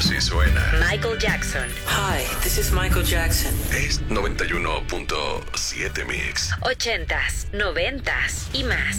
Así suena. Michael Jackson. Hi, this is Michael Jackson. Es 91.7 Mix. 80s, 90s y más.